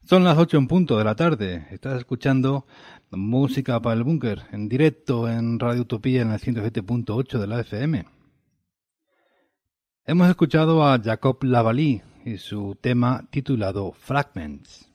Son las 8 en punto de la tarde. Estás escuchando Música para el Búnker en directo en Radio Utopía en el 107.8 de la FM. Hemos escuchado a Jacob Lavallée y su tema titulado Fragments.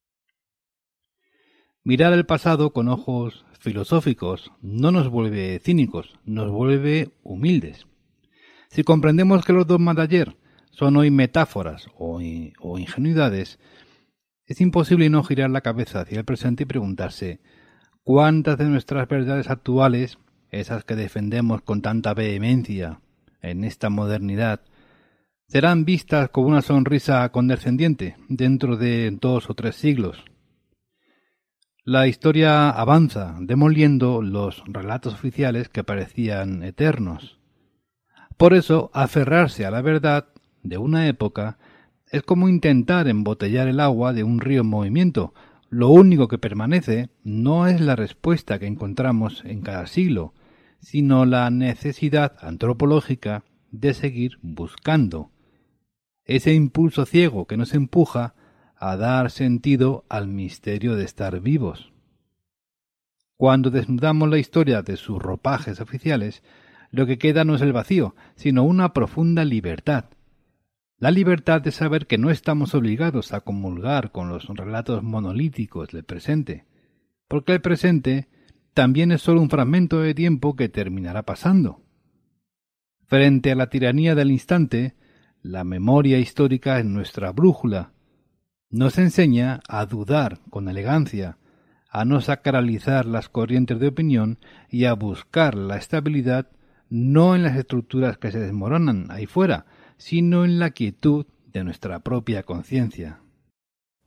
Mirar el pasado con ojos filosóficos no nos vuelve cínicos, nos vuelve humildes. Si comprendemos que los dogmas de ayer son hoy metáforas o ingenuidades, es imposible no girar la cabeza hacia el presente y preguntarse cuántas de nuestras verdades actuales, esas que defendemos con tanta vehemencia en esta modernidad, serán vistas con una sonrisa condescendiente dentro de 2 o 3 siglos. La historia avanza, demoliendo los relatos oficiales que parecían eternos. Por eso, aferrarse a la verdad de una época es como intentar embotellar el agua de un río en movimiento. Lo único que permanece no es la respuesta que encontramos en cada siglo, sino la necesidad antropológica de seguir buscando. Ese impulso ciego que nos empuja a dar sentido al misterio de estar vivos. Cuando desnudamos la historia de sus ropajes oficiales, lo que queda no es el vacío, sino una profunda libertad. La libertad de saber que no estamos obligados a comulgar con los relatos monolíticos del presente, porque el presente también es solo un fragmento de tiempo que terminará pasando. Frente a la tiranía del instante, la memoria histórica es nuestra brújula. Nos enseña a dudar con elegancia, a no sacralizar las corrientes de opinión y a buscar la estabilidad no en las estructuras que se desmoronan ahí fuera, sino en la quietud de nuestra propia conciencia.